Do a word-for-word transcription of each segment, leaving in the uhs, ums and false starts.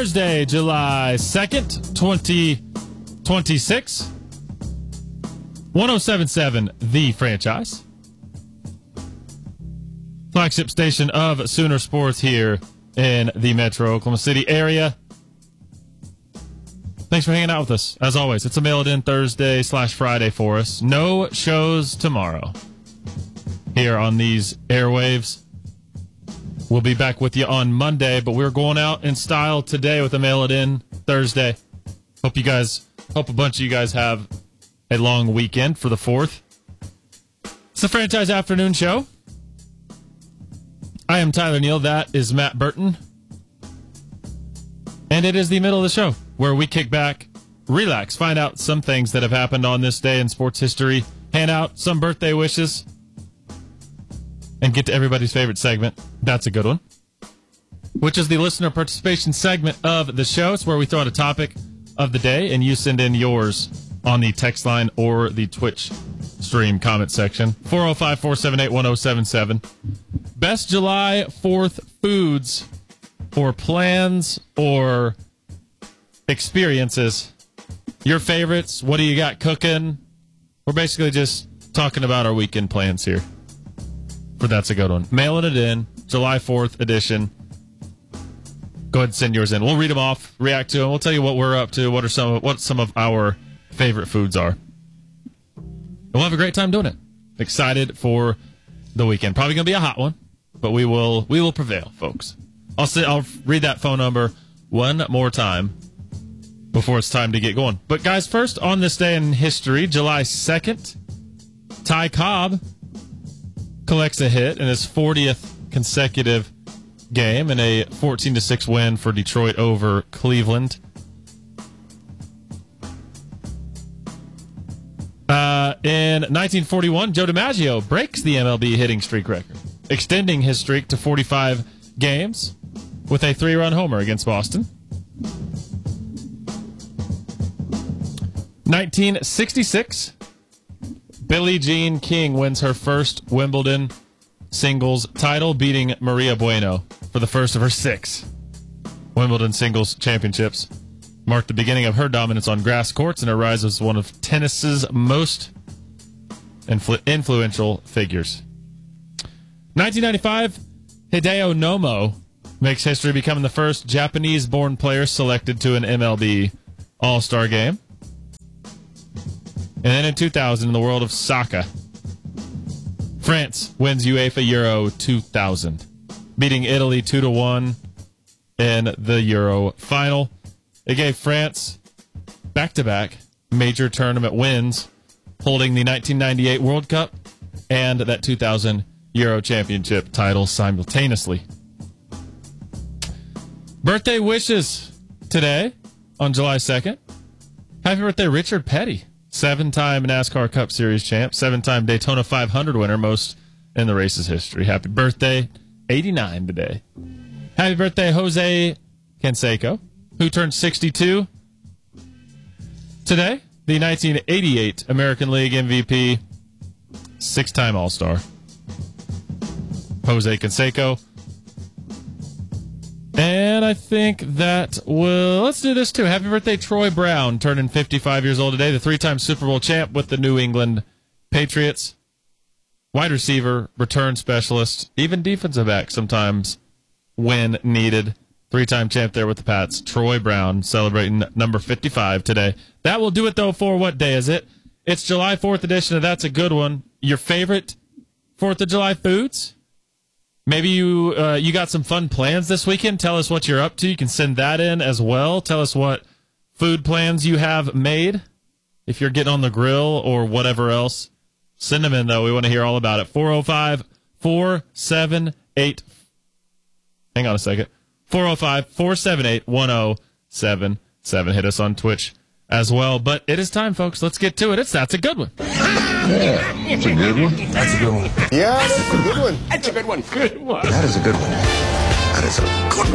Thursday, July second, twenty twenty-six. one oh seven point seven The Franchise. Flagship station of Sooner Sports here in the Metro Oklahoma City area. Thanks for hanging out with us. As always, it's a Mail It In Thursday slash Friday for us. No shows tomorrow here on these airwaves. We'll be back with you on Monday, but we're going out in style today with a Mail It In Thursday. Hope you guys, hope a bunch of you guys have a long weekend for the fourth. It's the Franchise Afternoon Show. I am Tyler Neal. That is Matt Burton. And it is the middle of the show where we kick back, relax, find out some things that have happened on this day in sports history, hand out some birthday wishes, and get to everybody's favorite segment. That's a good one, which is the listener participation segment of the show. It's where we throw out a topic of the day, and you send in yours on the text line or the Twitch stream comment section. four oh five, four seven eight, one oh seven seven. Best July fourth foods or plans or experiences. Your favorites. What do you got cooking? We're basically just talking about our weekend plans here. But that's a good one. Mailing it in, July fourth edition. Go ahead and send yours in. We'll read them off, react to them. We'll tell you what we're up to, what are some what some of our favorite foods are. We'll have a great time doing it. Excited for the weekend. Probably going to be a hot one, but we will we will prevail, folks. I'll say, I'll read that phone number one more time before it's time to get going. But guys, first on this day in history, July second, Ty Cobb collects a hit in his fortieth consecutive game in a fourteen to six win for Detroit over Cleveland. Uh, in nineteen forty-one, Joe DiMaggio breaks the M L B hitting streak record, extending his streak to forty-five games with a three-run homer against Boston. nineteen sixty-six, Billie Jean King wins her first Wimbledon singles title, beating Maria Bueno for the first of her six Wimbledon singles championships. Marked the beginning of her dominance on grass courts and her rise as one of tennis's most influ- influential figures. nineteen ninety-five, Hideo Nomo makes history, becoming the first Japanese-born player selected to an M L B All-Star game. And then in two thousand, in the world of soccer, France wins UEFA Euro two thousand, beating Italy two to one in the Euro final. It gave France back-to-back major tournament wins, holding the nineteen ninety-eight World Cup and that two thousand Euro Championship title simultaneously. Birthday wishes today on July second. Happy birthday, Richard Petty. Seven-time NASCAR Cup Series champ, seven-time Daytona five hundred winner, most in the race's history. Happy birthday, eighty-nine today. Happy birthday, Jose Canseco, who turned sixty-two today. The nineteen eighty-eight American League M V P, six-time All-Star, Jose Canseco. And I think that will... Let's do this, too. Happy birthday, Troy Brown, turning fifty-five years old today. The three-time Super Bowl champ with the New England Patriots. Wide receiver, return specialist, even defensive back sometimes when needed. Three-time champ there with the Pats. Troy Brown celebrating number fifty-five today. That will do it, though, for what day is it? It's July fourth edition, and that's a good one. Your favorite fourth of July foods? Maybe you uh, you got some fun plans this weekend. Tell us what you're up to. You can send that in as well. Tell us what food plans you have made. If you're getting on the grill or whatever else, send them in, though. We want to hear all about it. four oh five, four seven eight Hang on a second. four oh five, four seven eight, one oh seven seven. Hit us on Twitch as well. But it is time, folks. Let's get to it. It's That's a Good One. Yeah, that's a good one. That's a good one. Yeah, that's a good one. That's a good one. Good one. That is a good one. That is a good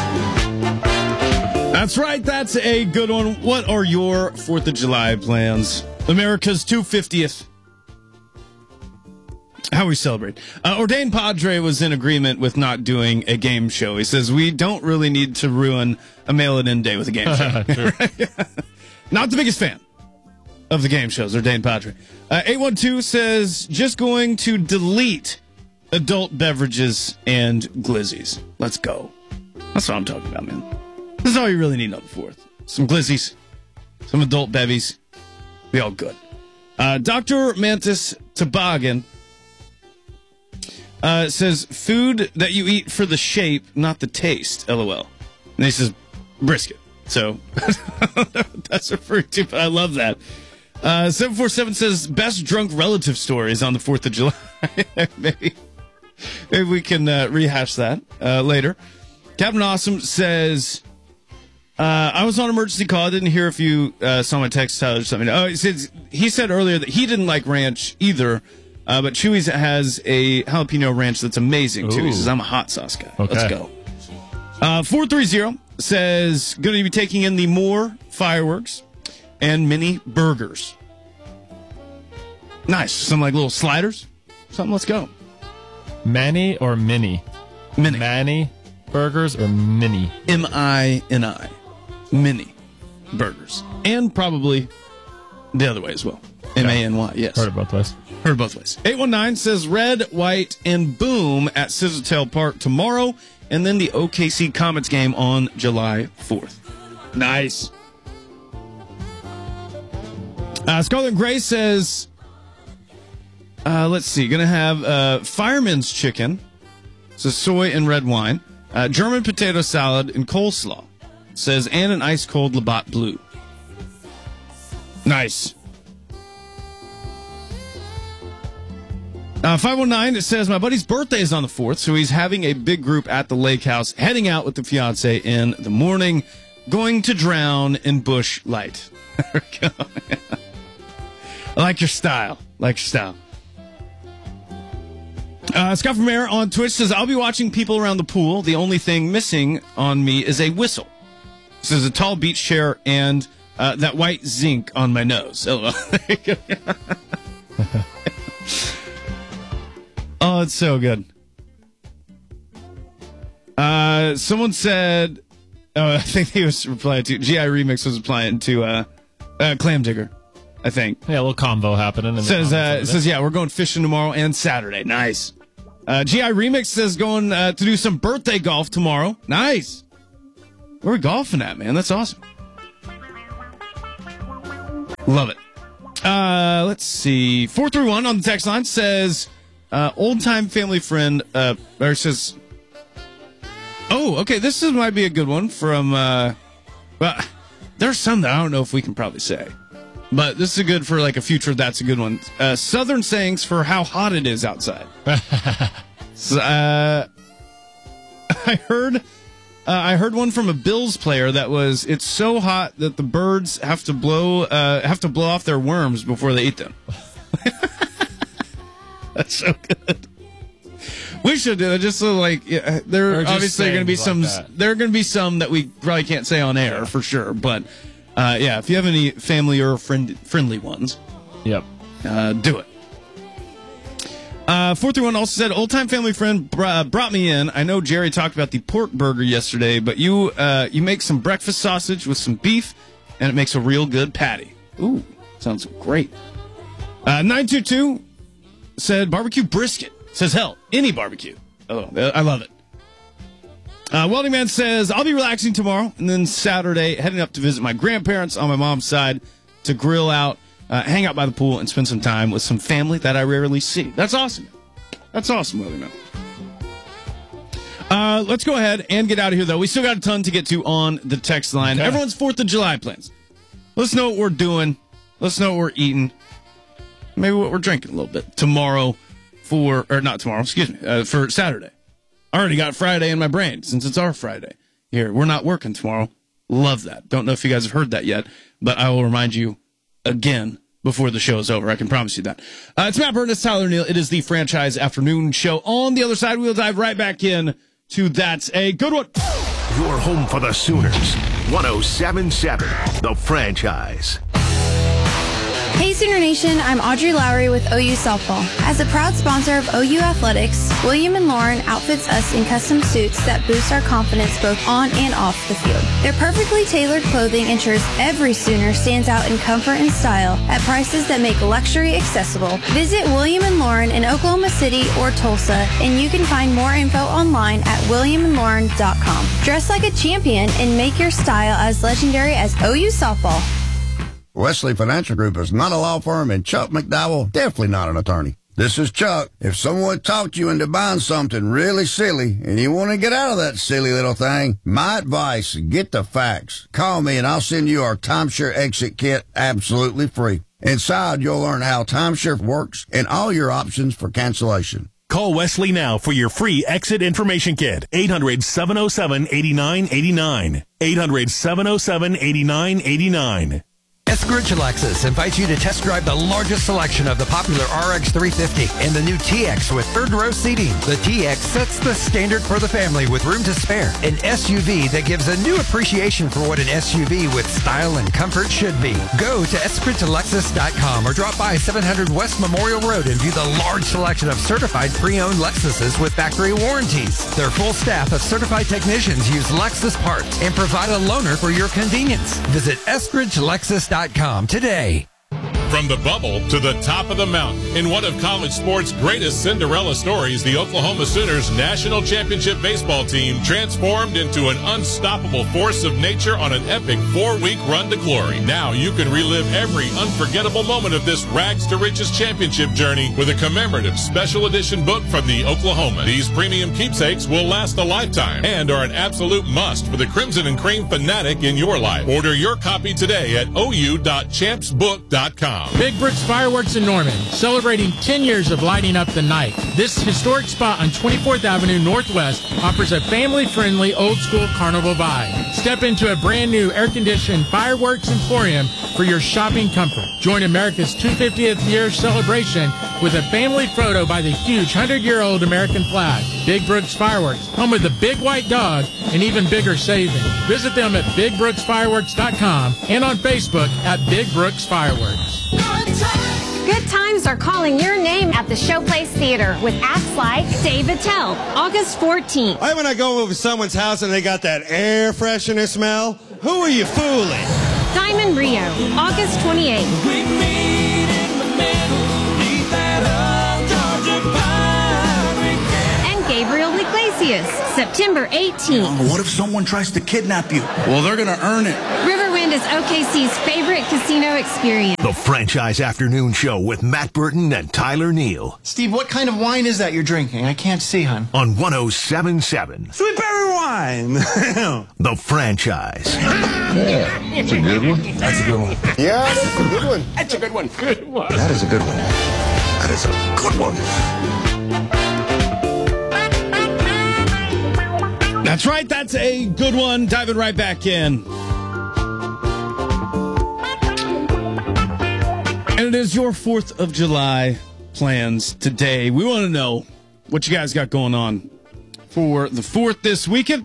one. That's right. That's a good one. What are your fourth of July plans? America's two hundred fiftieth How we celebrate. Uh, Ordained Padre was in agreement with not doing a game show. He says, we don't really need to ruin a mail-it-in day with a game show. Not the biggest fan of the game shows, Ordained Padre. Uh, eight one two says, just going to delete adult beverages and glizzies. Let's go. That's what I'm talking about, man. This is all you really need on the fourth. Some glizzies, some adult bevies. Be all good. Uh, Doctor Mantis Toboggan uh, says, food that you eat for the shape, not the taste, LOL. And he says, brisket. So, that's referred to, but I love that. Uh, seven four seven says, best drunk relative stories on the fourth of July. maybe, maybe we can uh, rehash that uh, later. Captain Awesome says, uh, I was on emergency call. I didn't hear if you uh, saw my text, Tyler, or something. Oh, he said, he said earlier that he didn't like ranch either, uh, but Chewy's has a jalapeno ranch that's amazing, Ooh. too. He says, I'm a hot sauce guy. Okay. Let's go. Uh, four three zero says, going to be taking in the more fireworks and mini burgers. Nice. Some like little sliders. Something, let's go. Manny or mini? Mini. Manny burgers or mini? M I N I. Mini burgers. And probably the other way as well. M A N Y, yes. Heard it both ways. Heard both ways. eight one nine says red, white, and boom at Scissortail Park tomorrow, and then the O K C Comets game on July fourth. Nice. Uh, Scarlet Gray says, uh, let's see, going to have uh, fireman's chicken, so soy and red wine, uh, German potato salad, and coleslaw. Says, and an ice cold Labatt Blue. Nice. Uh, five one nine, it says, my buddy's birthday is on the fourth, so he's having a big group at the lake house, heading out with the fiance in the morning, going to drown in Busch Light. There we go. I like your style. like your style. Uh, Scott from Air on Twitch says, I'll be watching people around the pool. The only thing missing on me is a whistle. This is a tall beach chair and uh, that white zinc on my nose. Oh, oh, it's so good. Uh, someone said, oh, I think he was replying to, G I Remix was replying to uh, uh, Clam Digger, I think. Yeah, a little convo happening. In says, uh, says, yeah, we're going fishing tomorrow and Saturday. Nice. Uh, G I Remix says going uh, to do some birthday golf tomorrow. Nice. Where are we golfing at, man? That's awesome. Love it. Uh, let's see. four three one on the text line says, uh, old-time family friend, uh, or says, oh, okay, this is, might be a good one from, uh, well, there's some that I don't know if we can probably say. But this is good for like a future. That's a good one. Uh, Southern sayings for how hot it is outside. so, uh, I heard, uh, I heard one from a Bills player that was, it's so hot that the birds have to blow, uh, have to blow off their worms before they eat them. That's so good. We should do it just so like yeah, there are obviously going to be some. Like there are going to be some that we probably can't say on air yeah. for sure, but. Uh, yeah, if you have any family or friend friendly ones, yep, uh, do it. Uh, four three one also said, old time family friend br- uh, brought me in. I know Jerry talked about the pork burger yesterday, but you uh, you make some breakfast sausage with some beef, and it makes a real good patty. Ooh, sounds great. Uh, nine two two said barbecue brisket. Says hell, any barbecue. Oh, I love it. Uh, Welding Man says, I'll be relaxing tomorrow, and then Saturday, heading up to visit my grandparents on my mom's side to grill out, uh, hang out by the pool, and spend some time with some family that I rarely see. That's awesome. That's awesome, Welding Man. Uh, let's go ahead and get out of here, though. We still got a ton to get to on the text line. Okay. Everyone's fourth of July plans. Let's know what we're doing. Let's know what we're eating. Maybe what we're drinking a little bit tomorrow for, or not tomorrow, excuse me, uh, for Saturday. I already got Friday in my brain since it's our Friday. Here, we're not working tomorrow. Love that. Don't know if you guys have heard that yet, but I will remind you again before the show is over. I can promise you that. Uh, it's Matt Burton, it's Tyler Neal. It is the Franchise Afternoon Show. On the other side, we'll dive right back in to That's a Good One. Your home for the Sooners. one oh seven point seven, The Franchise. Hey Sooner Nation, I'm Audrey Lowry with O U Softball. As a proud sponsor of O U Athletics, William and Lauren outfits us in custom suits that boost our confidence both on and off the field. Their perfectly tailored clothing ensures every Sooner stands out in comfort and style at prices that make luxury accessible. Visit William and Lauren in Oklahoma City or Tulsa, and you can find more info online at william and lauren dot com. Dress like a champion and make your style as legendary as O U Softball. Wesley Financial Group is not a law firm, and Chuck McDowell definitely not an attorney. This is Chuck. If someone talked you into buying something really silly and you want to get out of that silly little thing, my advice, get the facts. Call me and I'll send you our timeshare exit kit absolutely free. Inside, you'll learn how timeshare works and all your options for cancellation. Call Wesley now for your free exit information kit. eight hundred, seven oh seven, eight nine eight nine. eight hundred, seven oh seven, eight nine eight nine. Eskridge Lexus invites you to test drive the largest selection of the popular R X three fifty and the new T X with third row seating. The T X sets the standard for the family with room to spare. An S U V that gives a new appreciation for what an S U V with style and comfort should be. Go to eskridge lexus dot com or drop by seven hundred West Memorial Road and view the large selection of certified pre-owned Lexuses with factory warranties. Their full staff of certified technicians use Lexus parts and provide a loaner for your convenience. Visit eskridge lexus dot com today. From the bubble to the top of the mountain, in one of college sports' greatest Cinderella stories, the Oklahoma Sooners national championship baseball team transformed into an unstoppable force of nature on an epic four-week run to glory. Now you can relive every unforgettable moment of this rags to riches championship journey with a commemorative special edition book from the Oklahoma. These premium keepsakes will last a lifetime and are an absolute must for the Crimson and Cream fanatic in your life. Order your copy today at o u dot champs book dot com. Big Brooks Fireworks in Norman, celebrating ten years of lighting up the night. This historic spot on twenty-fourth Avenue Northwest offers a family-friendly, old-school carnival vibe. Step into a brand-new air-conditioned fireworks emporium for your shopping comfort. Join America's two hundred fiftieth year celebration with a family photo by the huge hundred-year-old American flag. Big Brooks Fireworks, home of the big white dog and even bigger savings. Visit them at big brooks fireworks dot com and on Facebook at Big Brooks Fireworks. Good times are calling your name at the Showplace Theater with acts like Dave Attell, August fourteenth. Why when I go over to someone's house and they got that air freshener smell? Who are you fooling? Diamond Rio, August twenty-eighth. We meet in the middle, leave that old Georgia pine. And Gabriel Iglesias, September eighteenth. What if someone tries to kidnap you? Well, they're going to earn it. Riverwind is O K C's favorite casino experience. The Franchise Afternoon Show with Matt Burton and Tyler Neal. Steve, what kind of wine is that you're drinking? I can't see, hon. On one oh seven point seven. Sweet berry wine. The Franchise. Yeah, that's a good one. That's a good one. Yeah, that's a good one. That's a good one. Good one. That is a good one. That is a good one. That's right. That's a good one. Diving right back in. And it is your fourth of July plans today. We want to know what you guys got going on for the fourth this weekend.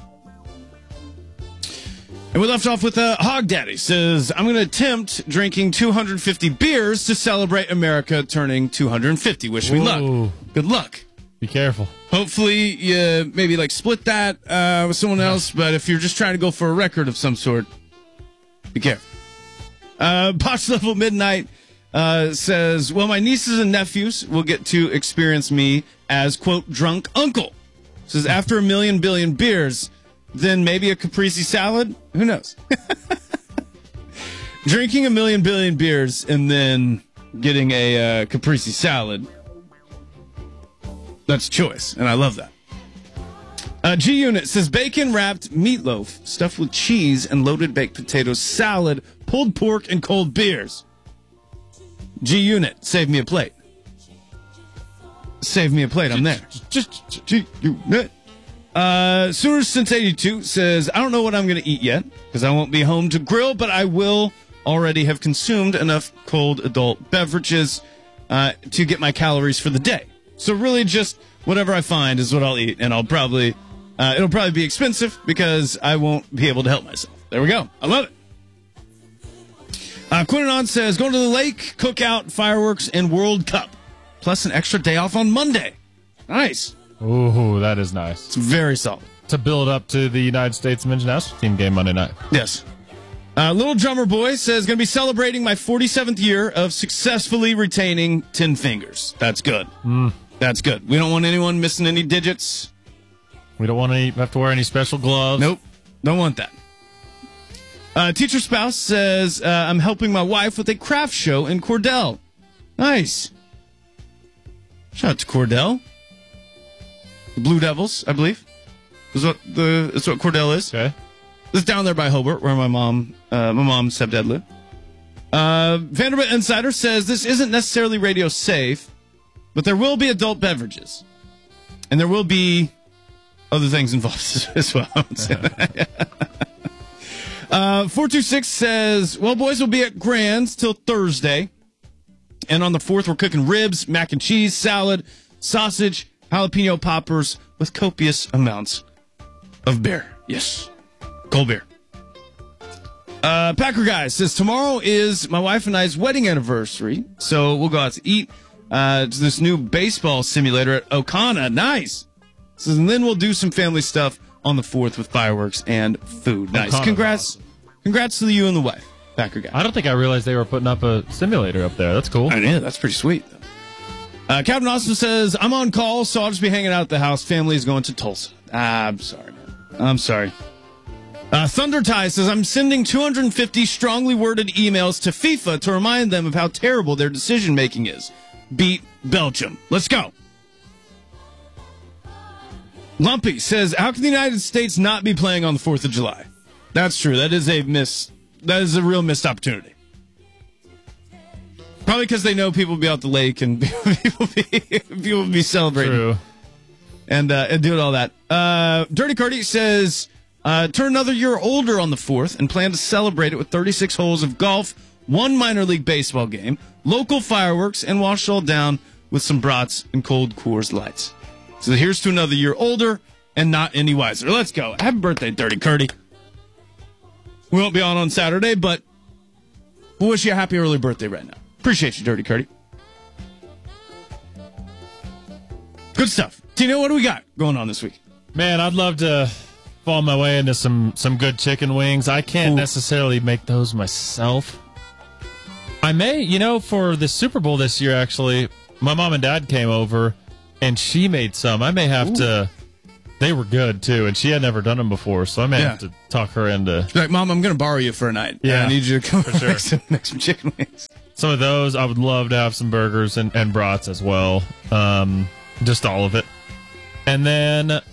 And we left off with uh, Hog Daddy says, I'm going to attempt drinking two hundred fifty beers to celebrate America turning two hundred fifty. Wish me luck. Good luck. Be careful. Hopefully, you maybe like split that uh, with someone else. But if you're just trying to go for a record of some sort, be careful. Uh, Box Level Midnight uh, says, well, my nieces and nephews will get to experience me as, quote, drunk uncle. Says, after a million billion beers, then maybe a caprese salad? Who knows? Drinking a million billion beers and then getting a uh, caprese salad. That's choice, and I love that. Uh, G-Unit says, bacon-wrapped meatloaf stuffed with cheese and loaded baked potatoes, salad, pulled pork, and cold beers. G-Unit, save me a plate. Save me a plate, I'm there. Just G-Unit. Uh, Sooners Since eighty-two says, I don't know what I'm going to eat yet, because I won't be home to grill, but I will already have consumed enough cold adult beverages uh, to get my calories for the day. So really just whatever I find is what I'll eat, and I'll probably, uh, it'll probably be expensive because I won't be able to help myself. There we go. I love it. Uh, Quinnon says, going to the lake, cookout, fireworks, and World Cup. Plus an extra day off on Monday. Nice. Ooh, that is nice. It's very solid. To build up to the United States men's national team game Monday night. Yes. Uh, Little Drummer Boy says, going to be celebrating my forty-seventh year of successfully retaining ten fingers. That's good. Mm. That's good. We don't want anyone missing any digits. We don't want to have to wear any special gloves. Nope. Don't want that. Uh, teacher spouse says, uh, I'm helping my wife with a craft show in Cordell. Nice. Shout out to Cordell. The Blue Devils, I believe. Is what the is what Cordell is. Okay. It's down there by Hobart, where my mom, uh, my mom's stepdad live. Uh, Vanderbilt Insider says this isn't necessarily radio safe, but there will be adult beverages, and there will be other things involved as well. I would say that. uh, four two six says, well, boys will be at Grand's till Thursday, and on the fourth we're cooking ribs, mac and cheese, salad, sausage, jalapeno poppers with copious amounts of beer. Yes. Cold beer. Uh, Packer Guy says, tomorrow is my wife and I's wedding anniversary, so we'll go out to eat uh, to this new baseball simulator at Okana. Nice. Says, and then we'll do some family stuff on the fourth with fireworks and food. Nice. Okana's Congrats. awesome. Congrats to you and the wife, Packer Guy. I don't think I realized they were putting up a simulator up there. That's cool. I know. That's pretty sweet. Uh, Captain Austin says, I'm on call, so I'll just be hanging out at the house. Family is going to Tulsa. Ah, I'm sorry, man. I'm sorry. Uh, Thunder Tie says, I'm sending two hundred fifty strongly worded emails to FIFA to remind them of how terrible their decision making is. Beat Belgium. Let's go. Lumpy says, how can the United States not be playing on the fourth of July? That's true. That is a miss. That is a real missed opportunity. Probably because they know people will be out the lake and people will be, people will be celebrating. True. And, uh, and doing all that. Uh, Dirty Cardi says, uh, turn another year older on the fourth and plan to celebrate it with thirty-six holes of golf, one minor league baseball game, local fireworks, and wash it all down with some brats and cold Coors Lights. So here's to another year older and not any wiser. Let's go. Happy birthday, Dirty Curdy. We won't be on on Saturday, but we'll wish you a happy early birthday right now. Appreciate you, Dirty Curdy. Good stuff. Tino, what do we got going on this week? Man, I'd love to fall my way into some, some good chicken wings. I can't Ooh. necessarily make those myself. I may, you know, for the Super Bowl this year, actually, my mom and dad came over, and she made some. I may have Ooh. to... They were good, too, and she had never done them before, so I may yeah. have to talk her into... She's like, Mom, I'm going to borrow you for a night. Yeah. I need you to come for sure. make, some, make some chicken wings. Some of those, I would love to have some burgers and, and brats as well. Um, just all of it. And then...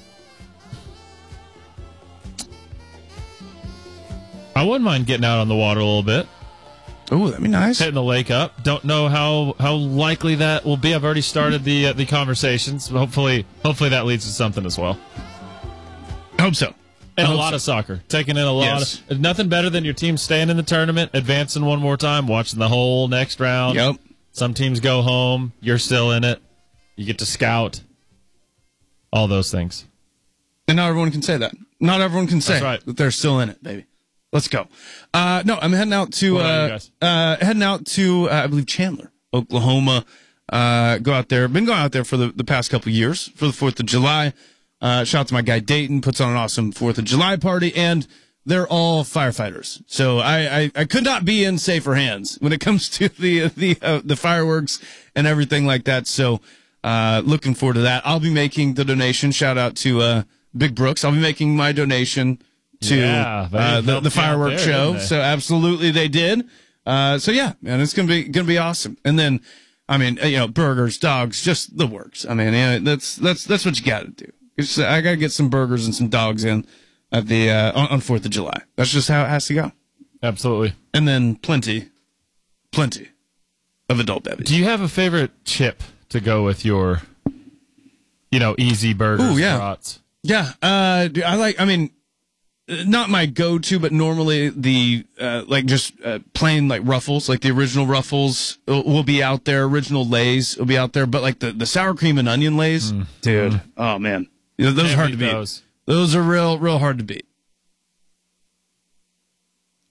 I wouldn't mind getting out on the water a little bit. Oh, that'd be nice. Hitting the lake up. Don't know how, how likely that will be. I've already started the uh, the conversations. Hopefully, hopefully that leads to something as well. I hope so. And I a lot so. of soccer. Taking in a lot yes. of... Nothing better than your team staying in the tournament, advancing one more time, watching the whole next round. Yep. Some teams go home. You're still in it. You get to scout. All those things. And not everyone can say that. Not everyone can say That's right. that they're still in it, baby. Let's go. Uh, no, I'm heading out to uh, uh, heading out to uh, I believe Chandler, Oklahoma. Uh, go out there. Been going out there for the, the past couple years for the Fourth of July. Uh, shout out to my guy Dayton. Puts on an awesome Fourth of July party, and they're all firefighters. So I, I, I could not be in safer hands when it comes to the the uh, the fireworks and everything like that. So uh, looking forward to that. I'll be making the donation. Shout out to uh, Big Brooks. I'll be making my donation to yeah, uh, the, the fireworks there, show. So absolutely they did. Uh, so yeah, man, it's going to be, going to be awesome. And then, I mean, you know, burgers, dogs, just the works. I mean, yeah, that's, that's, that's what you got to do. It's, I got to get some burgers and some dogs in at the, uh, on, on fourth of July. That's just how it has to go. Absolutely. And then plenty, plenty of adult beverages. Do you have a favorite chip to go with your, you know, easy burgers? Ooh, yeah. Brats? Yeah. Uh, I like, I mean, not my go-to, but normally the, uh, like just, uh, plain like Ruffles, like the original Ruffles will, will be out there. Original Lay's will be out there. But like the, the sour cream and onion Lay's, mm. dude. Mm. Oh man. You know, those Can't are hard to beat. Those. those are real, real hard to beat.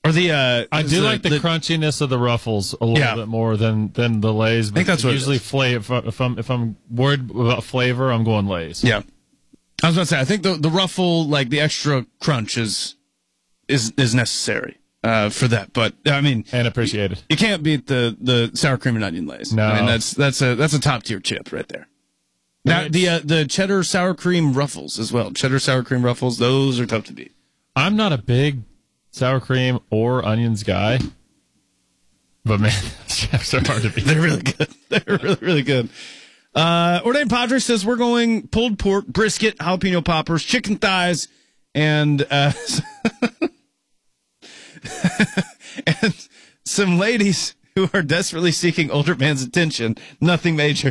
Or the uh, I do the, like the, the crunchiness of the Ruffles a little Yeah. bit more than than the Lay's. I think that's what it usually is. flavor. If I'm if I'm worried about flavor, I'm going Lay's. Yeah, I was about to say. I think the the ruffle, like the extra crunch, is is is necessary uh, for that. But I mean, and appreciated. You can't beat the the sour cream and onion Lay's. No. I mean that's that's a that's a top tier chip right there. Now And the uh, the cheddar sour cream Ruffles as well. Cheddar sour cream Ruffles, those are tough to beat. I'm not a big sour cream or onions guy, but man, chips are hard to beat. They're really good. They're really really good. Uh, Ordained Padre says we're going pulled pork, brisket, jalapeno poppers, chicken thighs, and uh, and some ladies who are desperately seeking older man's attention. Nothing major.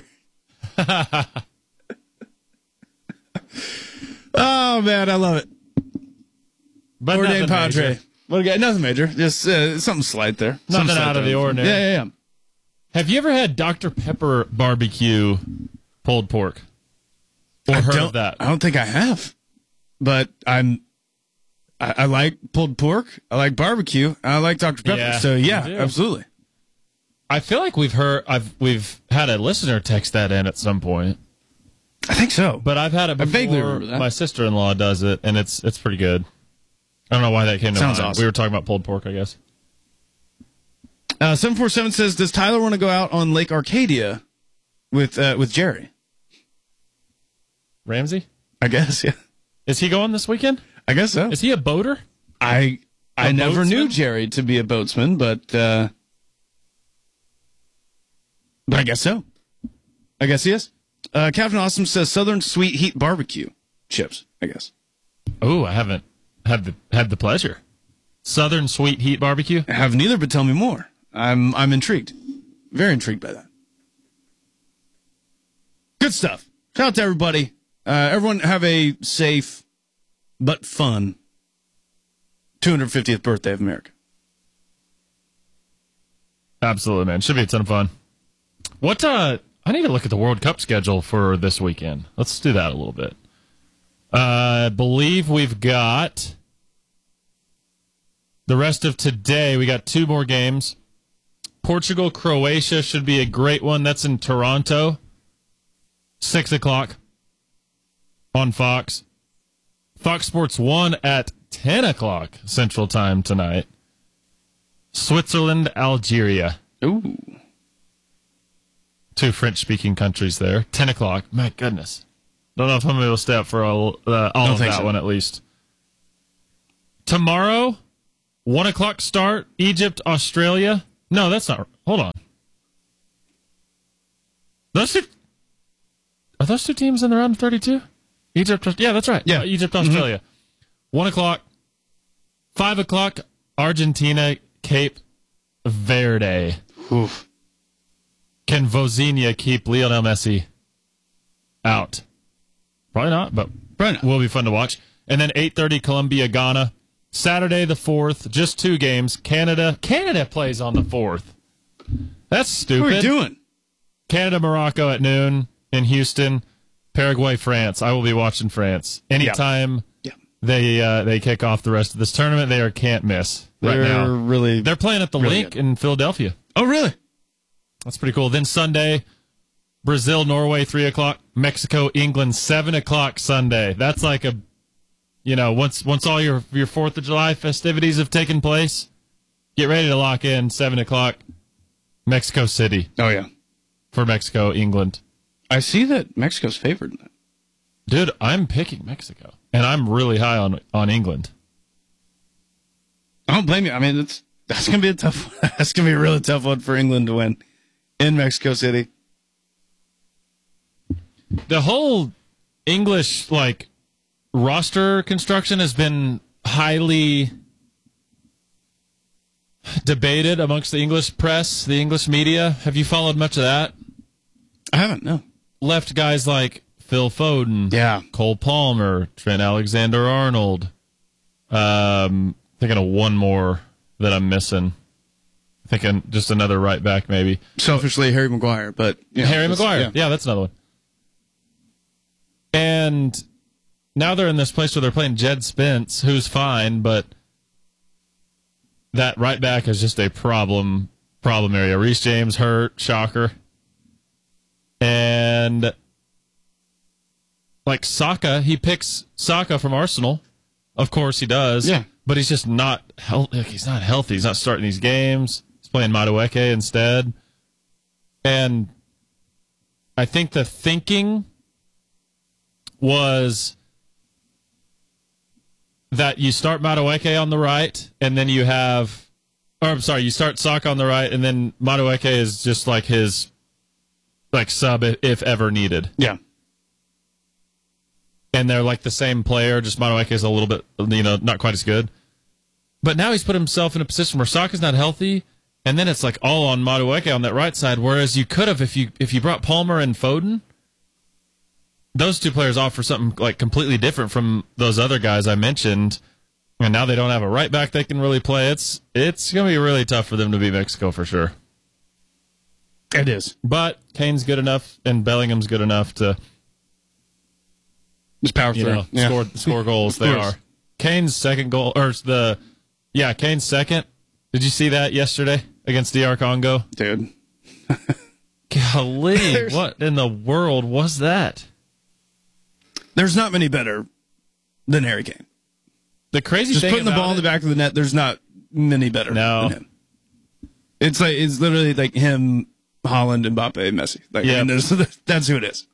Oh man, I love it. But Ordained nothing Padre. major. Well, again, nothing major. Just uh, something slight there. Nothing Something slight out of there. the ordinary. Yeah, yeah, yeah. Have you ever had Doctor Pepper barbecue pulled pork? Or I heard don't, of that? I don't think I have, but I'm. I, I like pulled pork. I like barbecue. I like Doctor Pepper. Yeah, so yeah, I do. absolutely. I feel like we've heard. I've we've had a listener text that in at some point. I think so. But I've had it I before. vaguely remember that. My sister-in-law does it, and it's it's pretty good. I don't know why that came to Sounds mind. awesome. We were talking about pulled pork, I guess. Uh, seven four seven says, "Does Tyler want to go out on Lake Arcadia with uh, with Jerry?" Ramsey? I guess. Yeah. Is he going this weekend? I guess so. Is he a boater? I I A never knew boatsman? Jerry to be a boatsman, but uh, but I guess so. I guess he is. Uh, Captain Awesome says Southern Sweet Heat Barbecue chips. I guess. Oh, I haven't had the had the pleasure. Southern Sweet Heat Barbecue? I have neither, but tell me more. I'm I'm intrigued. Very intrigued by that. Good stuff. Shout out to everybody. Uh, everyone have a safe but fun two hundred fiftieth birthday of America. Absolutely, man. Should be a ton of fun. What, uh, I need to look at the World Cup schedule for this weekend. Let's do that a little bit. Uh, I believe we've got the rest of today. We got two more games. Portugal, Croatia should be a great one. That's in Toronto. Six o'clock on Fox. Fox Sports one at ten o'clock Central Time tonight. Switzerland, Algeria. Ooh. Two French-speaking countries there. ten o'clock. My goodness. Don't know if I'm going to be able to stay up for all, uh, all Don't of think that so. one at least. Tomorrow, one o'clock start. Egypt, Australia. No, that's not. Hold on. Those two, are those two teams in the round of thirty-two? Egypt, yeah, that's right. Yeah. Uh, Egypt, Australia. One o'clock. Five o'clock. Argentina, Cape Verde. Oof. Can Vozinha keep Lionel Messi out? Probably not, but Probably not. will be fun to watch. And then eight thirty, Colombia, Ghana. Saturday the fourth, just two games. Canada. Canada plays on the fourth. That's stupid. What are we doing? Canada, Morocco at noon in Houston. Paraguay, France. I will be watching France. Anytime Yeah. they uh, they kick off the rest of this tournament, they are can't miss right They're now. really. They're playing at the really Link good. in Philadelphia. Oh, really? That's pretty cool. Then Sunday, Brazil, Norway, three o'clock. Mexico, England, seven o'clock Sunday. That's like a, you know, once once all your your Fourth of July festivities have taken place, get ready to lock in seven o'clock. Mexico City Oh, yeah. for Mexico, England. I see that Mexico's favored in that. Dude, I'm picking Mexico, and I'm really high on on England. I don't blame you. I mean, it's that's gonna be a tough one. That's gonna be a really tough one for England to win in Mexico City. The whole English like roster construction has been highly debated amongst the English press, the English media. Have you followed much of that? I haven't. No. Left guys like Phil Foden, Yeah. Cole Palmer, Trent Alexander-Arnold. Um, thinking of one more that I'm missing. Thinking just another right back maybe. Selfishly, Harry Maguire, but you know, Harry it's- Maguire. yeah. Yeah. that's another one. And now they're in this place where they're playing Jed Spence, who's fine, but that right back is just a problem problem area. Reece James hurt, shocker. And like Saka, he picks Saka from Arsenal. Of course he does. Yeah. But he's just not healthy. He's not healthy. He's not starting these games. He's playing Madueke instead. And I think the thinking was that you start Madueke on the right, and then you have, or I'm sorry, you start Saka on the right, and then Madueke is just like his, like sub if, if ever needed. Yeah. And they're like the same player, just Madueke is a little bit, you know, not quite as good. But now he's put himself in a position where Saka's not healthy, and then it's like all on Madueke on that right side, whereas you could have, if you if you brought Palmer and Foden, those two players offer something like completely different from those other guys I mentioned, and now they don't have a right back they can really play. It's it's going to be really tough for them to beat Mexico for sure. It is. But Kane's good enough, and Bellingham's good enough to just power you through. know, Yeah. score score goals. They are. Kane's second goal, or the yeah, Kane's second. Did you see that yesterday against D R Congo, dude? Golly, what in the world was that? There's not many better than Harry Kane. The crazy just thing putting the about ball in the back of the net. There's not many better No. than him. It's like it's literally like him, Holland, Mbappe, Messi. Like, Yeah. I mean, there's, that's who it is.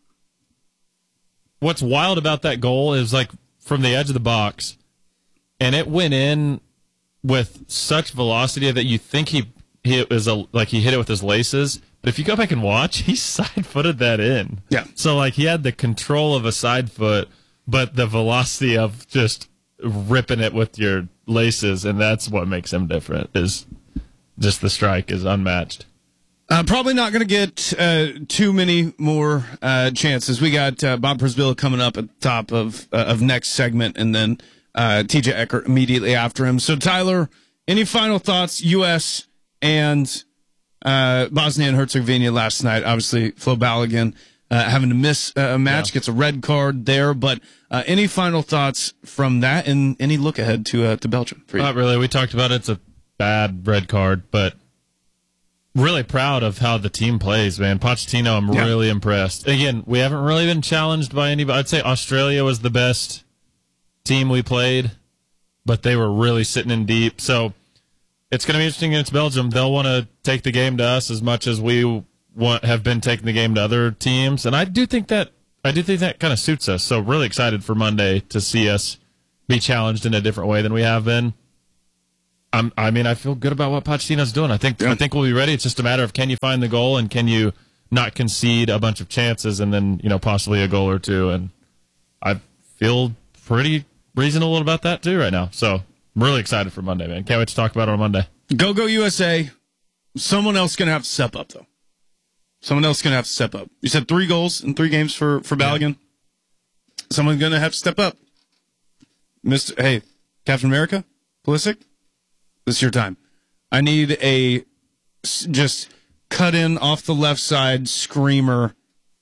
What's wild about that goal is like from the edge of the box, and it went in with such velocity that you think he he it was a like he hit it with his laces. But if you go back and watch, he side footed that in. Yeah. So like he had the control of a side foot, but the velocity of just ripping it with your laces, and that's what makes him different. Is just the strike is unmatched. Uh, probably not going to get uh, too many more uh, chances. We got uh, Bob Przybilla coming up at the top of uh, of next segment, and then uh, T J Eckert immediately after him. So, Tyler, any final thoughts? U S and uh, Bosnia and Herzegovina last night. Obviously, Flo Balogun uh, having to miss a match, Yeah. gets a red card there. But uh, any final thoughts from that, and any look ahead to uh, to Belgium for you? Not really. We talked about it. It's a bad red card, but really proud of how the team plays, man. Pochettino, I'm Yeah. really impressed. Again, we haven't really been challenged by anybody. I'd say Australia was the best team we played, but they were really sitting in deep. So it's going to be interesting against Belgium. They'll want to take the game to us as much as we want have been taking the game to other teams, and I do think that I do think that kind of suits us. So really excited for Monday to see us be challenged in a different way than we have been. I'm, I mean, I feel good about what Pochettino's doing. I think I think we'll be ready. It's just a matter of can you find the goal and can you not concede a bunch of chances and then, you know, possibly a goal or two. And I feel pretty reasonable about that too right now. So I'm really excited for Monday, man. Can't wait to talk about it on Monday. Go, go U S A. Someone else going to have to step up, though. Someone else going to have to step up. You said three goals in three games for, for Balogun. Yeah. Someone's going to have to step up. Mister Hey, Captain America, Pulisic, this is your time. I need a s- just cut in off the left side screamer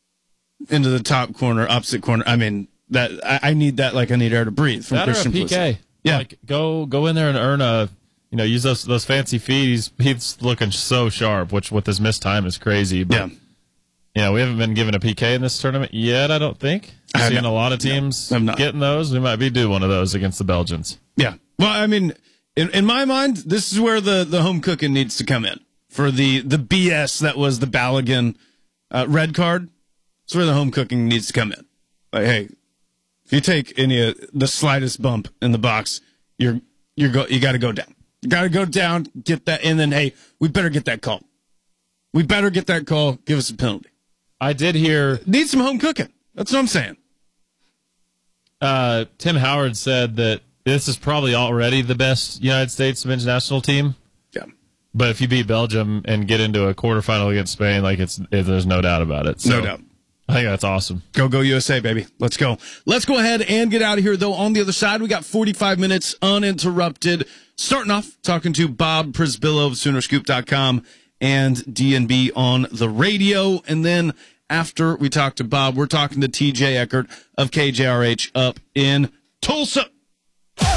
into the top corner, opposite corner. I mean, that I, I need that like I need air to breathe from That or a Christian P K. Pulisic. Yeah. Like, go go in there and earn a, you know, use those those fancy feet. He's, he's looking so sharp, which with his missed time is crazy. But, Yeah. you know, we haven't been given a P K in this tournament yet, I don't think. I have Seeing not. a lot of teams No, I'm not. getting those. We might be due one of those against the Belgians. Yeah. Well, I mean, in, in my mind, this is where the, the home cooking needs to come in for the, the B S that was the Balogun uh, red card. That's where the home cooking needs to come in. Like, hey, if you take any uh, the slightest bump in the box, you're you're go you got to go down. You got to go down, get that, and then hey, we better get that call. We better get that call. Give us a penalty. I did hear Need some home cooking. That's what I'm saying. uh, Tim Howard said that this is probably already the best United States men's national team. Yeah. But if you beat Belgium and get into a quarterfinal against Spain, like it's it, there's no doubt about it. So No doubt. I think that's awesome. Go, go U S A, baby. Let's go. Let's go ahead and get out of here, though. On the other side, we got forty-five minutes uninterrupted. Starting off, talking to Bob Przybilla of Sooner Scoop dot com and D N B on the radio. And then after we talk to Bob, we're talking to T J Eckert of K J R H up in Tulsa.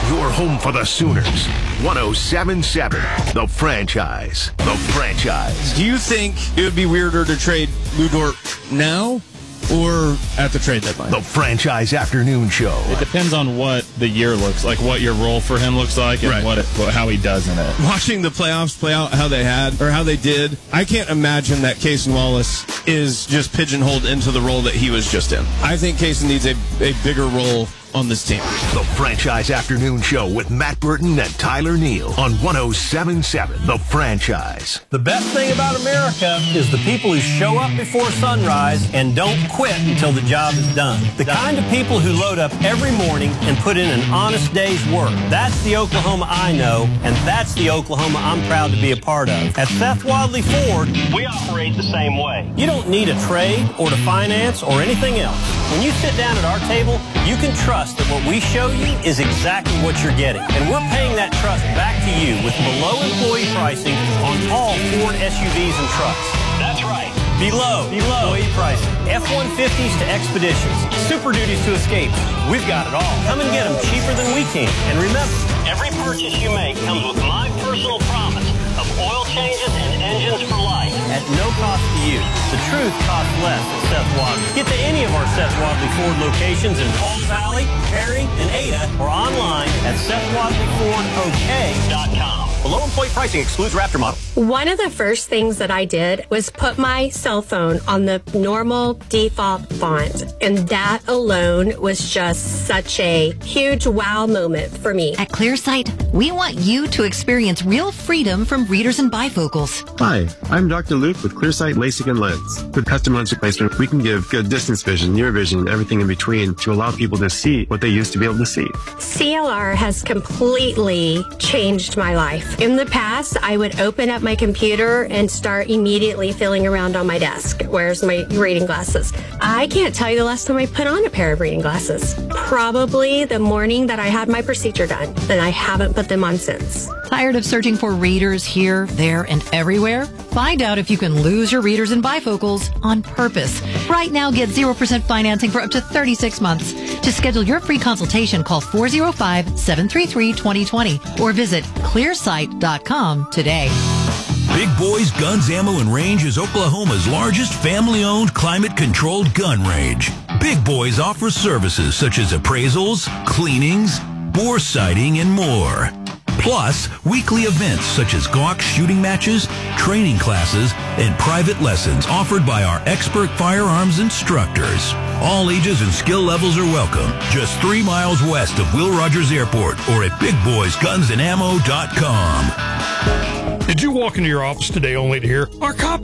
Your home for the Sooners. one oh seven point seven, The Franchise. The Franchise. Do you think it would be weirder to trade Lou Dort now or at the trade deadline? The Franchise Afternoon Show. It depends on what the year looks like, what your role for him looks like, and Right. what, it, what how he does in it. Watching the playoffs play out how they had or how they did, I can't imagine that Cason Wallace is just pigeonholed into the role that he was just in. I think Cason needs a, a bigger role on this team. The Franchise Afternoon Show with Matt Burton and Tyler Neal on one oh seven point seven, The Franchise. The best thing about America is the people who show up before sunrise and don't quit until the job is done. The kind of people who load up every morning and put in an honest day's work. That's the Oklahoma I know, and that's the Oklahoma I'm proud to be a part of. At Seth Wadley Ford, we operate the same way. You don't need a trade or to finance or anything else. When you sit down at our table, you can trust that what we show you is exactly what you're getting. And we're paying that trust back to you with below employee pricing on all Ford S U Vs and trucks. That's right. Below, below employee pricing. F one fifties to Expeditions. Super Duties to Escapes. We've got it all. Come and get them cheaper than we can. And remember, every purchase you make comes with my personal promise of oil changes and engines for life at no cost to you. The truth costs less at Seth Wadley. Get to any of our Seth Wadley Ford locations in Palm Valley, Perry, and Ada, or online at Seth Wadley Ford O K dot com. Below employee pricing excludes Raptor model. One of the first things that I did was put my cell phone on the normal default font, and that alone was just such a huge wow moment for me. At ClearSight, we want you to experience real freedom from readers and bifocals. Hi, I'm Doctor Luke with ClearSight LASIK and Lens. With custom lens replacement, we can give good distance vision, near vision, and everything in between to allow people to see what they used to be able to see. C L R has completely changed my life. In the past, I would open up my computer and start immediately feeling around on my desk. Where's my reading glasses? I can't tell you the last time I put on a pair of reading glasses. Probably the morning that I had my procedure done, and I haven't put them on since. Tired of searching for readers here, there, and everywhere? Find out if you can lose your readers and bifocals on purpose. Right now, get zero percent financing for up to thirty-six months. To schedule your free consultation, call four oh five, seven three three, two oh two oh or visit clear sight dot com today. Big Boys Guns, Ammo, and Range is Oklahoma's largest family-owned, climate-controlled gun range. Big Boys offers services such as appraisals, cleanings, bore sighting, and more. Plus, weekly events such as Glock shooting matches, training classes, and private lessons offered by our expert firearms instructors. All ages and skill levels are welcome. Just three miles west of Will Rogers Airport or at big boys guns and ammo dot com. Did you walk into your office today only to hear, our cop